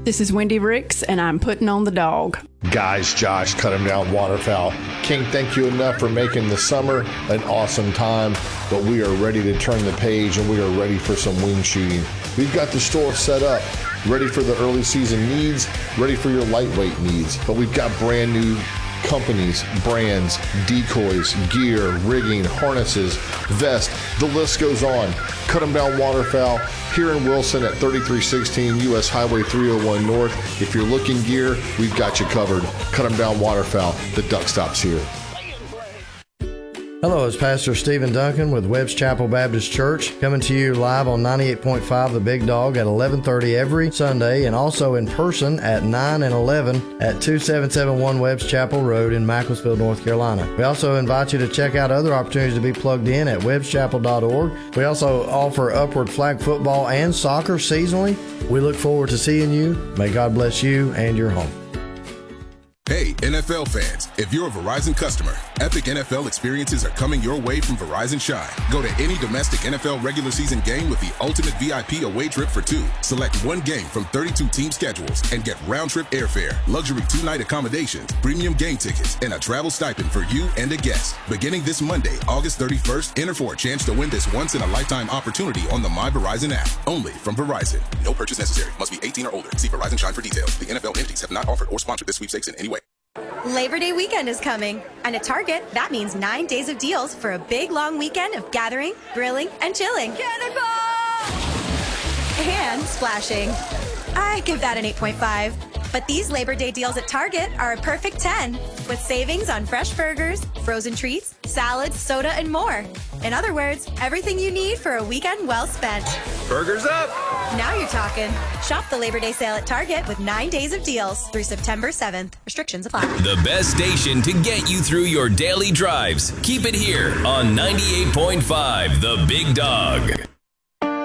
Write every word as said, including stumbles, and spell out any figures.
This is Wendy Ricks, and I'm putting on the dog. Guys, Josh, cut him down waterfowl. Can't thank you enough for making the summer an awesome time, but we are ready to turn the page and we are ready for some wing shooting. We've got the store set up, ready for the early season needs, ready for your lightweight needs, but we've got brand new companies, brands, decoys, gear, rigging, harnesses, vest, the list goes on. Cut 'em Down Waterfowl here in Wilson at thirty-three sixteen U S Highway three oh one North. If you're looking gear, we've got you covered. Cut 'em Down Waterfowl. The duck stops here. Hello, it's Pastor Stephen Duncan with Webb's Chapel Baptist Church, coming to you live on ninety-eight point five The Big Dog at eleven thirty every Sunday, and also in person at nine and eleven at two seven seven one Webb's Chapel Road in Macclesfield, North Carolina. We also invite you to check out other opportunities to be plugged in at webbs chapel dot org. We also offer upward flag football and soccer seasonally. We look forward to seeing you. May God bless you and your home. Hey, N F L fans, if you're a Verizon customer, epic N F L experiences are coming your way from Verizon Shine. Go to any domestic N F L regular season game with the ultimate V I P away trip for two. Select one game from thirty-two team schedules and get round-trip airfare, luxury two-night accommodations, premium game tickets, and a travel stipend for you and a guest. Beginning this Monday, August thirty-first, enter for a chance to win this once-in-a-lifetime opportunity on the My Verizon app. Only from Verizon. No purchase necessary. Must be eighteen or older. See Verizon Shine for details. The N F L entities have not offered or sponsored this sweepstakes in any way. Labor Day weekend is coming, and at Target, that means nine days of deals for a big, long weekend of gathering, grilling, and chilling. Cannonball! And splashing. I give that an eight point five. But these Labor Day deals at Target are a perfect ten, with savings on fresh burgers, frozen treats, salads, soda, and more. In other words, everything you need for a weekend well spent. Burgers up! Now you're talking. Shop the Labor Day sale at Target with nine days of deals through September seventh. Restrictions apply. The best station to get you through your daily drives. Keep it here on ninety-eight point five The Big Dog.